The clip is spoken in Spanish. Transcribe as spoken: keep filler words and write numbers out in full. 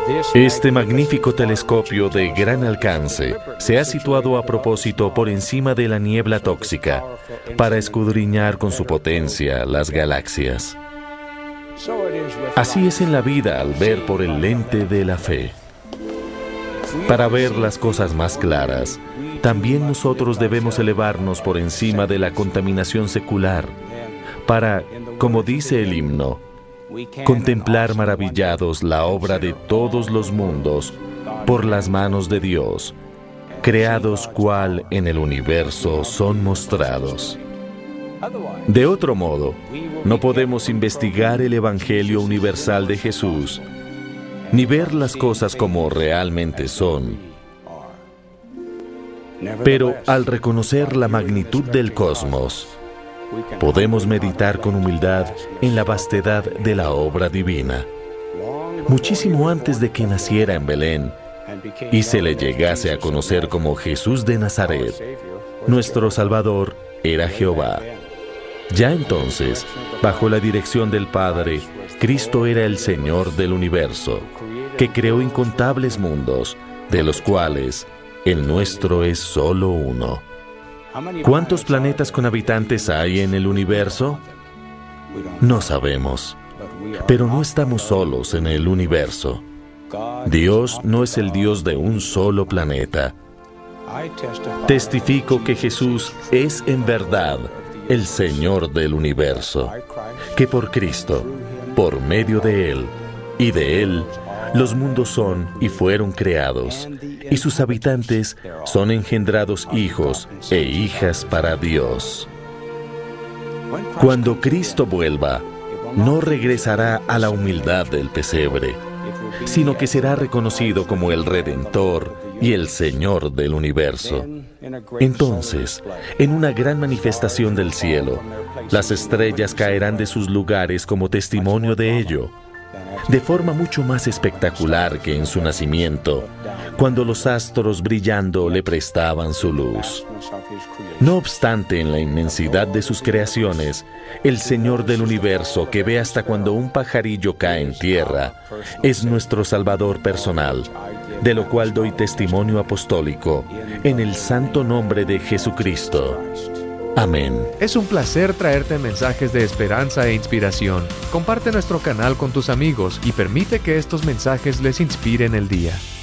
Este magnífico telescopio de gran alcance se ha situado a propósito por encima de la niebla tóxica para escudriñar con su potencia las galaxias. Así es en la vida al ver por el lente de la fe. Para ver las cosas más claras, también nosotros debemos elevarnos por encima de la contaminación secular, para, como dice el himno, contemplar maravillados la obra de todos los mundos por las manos de Dios, creados cual en el universo son mostrados. De otro modo, no podemos investigar el Evangelio universal de Jesús, ni ver las cosas como realmente son. Pero al reconocer la magnitud del cosmos, podemos meditar con humildad en la vastedad de la obra divina. Muchísimo antes de que naciera en Belén y se le llegase a conocer como Jesús de Nazaret, nuestro Salvador era Jehová. Ya entonces, bajo la dirección del Padre, Cristo era el Señor del universo, que creó incontables mundos, de los cuales el nuestro es solo uno. ¿Cuántos planetas con habitantes hay en el universo? No sabemos, pero no estamos solos en el universo. Dios no es el Dios de un solo planeta. Testifico que Jesús es en verdad el Señor del universo, que por Cristo, por medio de Él y de Él, los mundos son y fueron creados, y sus habitantes son engendrados hijos e hijas para Dios. Cuando Cristo vuelva, no regresará a la humildad del pesebre, sino que será reconocido como el Redentor y el Señor del universo. Entonces, en una gran manifestación del cielo, las estrellas caerán de sus lugares como testimonio de ello, de forma mucho más espectacular que en su nacimiento, cuando los astros brillando le prestaban su luz. No obstante, en la inmensidad de sus creaciones, el Señor del universo, que ve hasta cuando un pajarillo cae en tierra, es nuestro Salvador personal, de lo cual doy testimonio apostólico, en el santo nombre de Jesucristo. Amén. Es un placer traerte mensajes de esperanza e inspiración. Comparte nuestro canal con tus amigos y permite que estos mensajes les inspiren el día.